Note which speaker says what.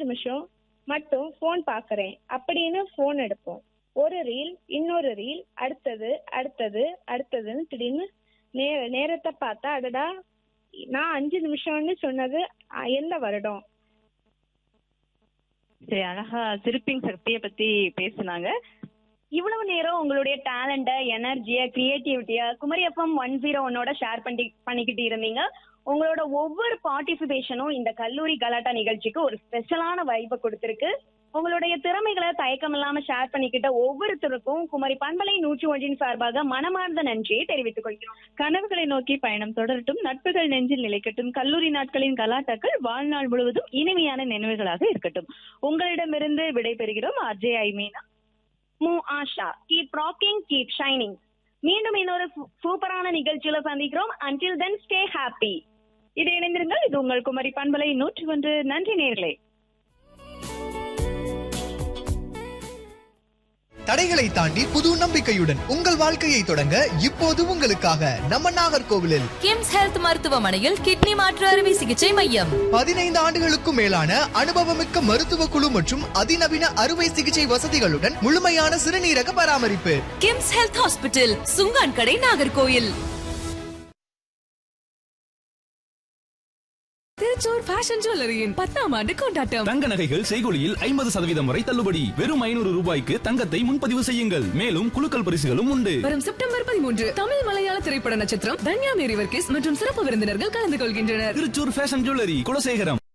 Speaker 1: நிமிஷம் மட்டும் ஃபோன் பார்க்கறேன் அப்படின்னு ஃபோன் எடுப்போம். ஒரு ரீல், இன்னொரு ரீல், அடுத்தது அடுத்தது அடுத்ததுன்னு திடீர்னு நேரத்தை பார்த்தா, அடடா நான் 5 நிமிஷம்னு சொன்னது எந்த வருடம்.
Speaker 2: சரி, அழகா சிரிப்பிங் சக்தியை பத்தி பேசுனாங்க. இவ்வளவு நேரம் உங்களுடைய டேலண்ட, எனர்ஜிய, கிரியேட்டிவிட்டிய குமரி எஃப்எம் 101 ஷேர் பண்ணிக்கிட்டு இருந்தீங்க. உங்களோட ஒவ்வொரு பார்ட்டிசிபேஷனும் இந்த கல்லூரி கலாட்டா நிகழ்ச்சிக்கு ஒரு ஸ்பெஷலான வைப்பை கொடுத்திருக்கு. உங்களுடைய திறமைகளை தயக்கம் இல்லாம ஷேர் பண்ணிக்கிட்ட ஒவ்வொருத்தருக்கும் குமரி பண்பலை 101 சார்பாக மனமார்ந்த நன்றியை தெரிவித்துக் கொள்கிறோம். கனவுகளை நோக்கி பயணம் தொடரட்டும், நட்புகள் நெஞ்சில் நிலைக்கட்டும், கல்லூரி நாட்களின் கலாட்டாக்கள் வாழ்நாள் முழுவதும் இனிமையான நினைவுகளாக இருக்கட்டும். உங்களிடமிருந்து விடைபெறுகிறோம் ஆர்ஜே ஐமீனா, மு Asha. Keep rocking, keep shining. மீண்டும் இன்னொரு சூப்பரான நிகழ்ச்சியில சந்திக்கிறோம். Until then stay happy. இது இணைந்திருங்கள். இது உங்கள் குமரி பண்பலை 101. நன்றி நேர்களே.
Speaker 3: தடைகளை தாண்டி புது நம்பிக்கையுடன் உங்கள் வாழ்க்கையை தொடங்க இப்போது உங்களுக்காக நம்ம நாகர்கோவிலில்
Speaker 4: கிம்ஸ் ஹெல்த் மருத்துவமனையில் கிட்னி மாற்று அறுவை சிகிச்சை மையம்.
Speaker 3: 15 ஆண்டுகளுக்கும் மேலான அனுபவமிக்க மருத்துவ குழு மற்றும் அதிநவீன அறுவை சிகிச்சை வசதிகளுடன் முழுமையான சிறுநீரக பராமரிப்பு.
Speaker 4: கிம்ஸ் ஹெல்த் ஹாஸ்பிட்டல், சுங்கான் கடை, நாகர்கோவில். திருச்சூர் ஃபேஷன் ஜுவல்லரியின் 10ஆம் ஆண்டு கொண்டாட்டம்.
Speaker 5: தங்க நகைகள் செய்கூலியில் 50% வரை தள்ளுபடி. வெறும் 500 ரூபாய்க்கு தங்கத்தை முன்பதிவு செய்யுங்கள். மேலும் குலுக்கல் பரிசுகளும் உண்டு.
Speaker 4: வரும் செப்டம்பர் 13 தமிழ் மலையாள திரைப்பட நட்சத்திரம் தன்யா மேரி வர்கீஸ் மற்றும் சிறப்பு விருந்தினர்கள் கலந்து கொள்கின்றனர்.
Speaker 5: Thrissur fashion jewellery, Kulasekaram.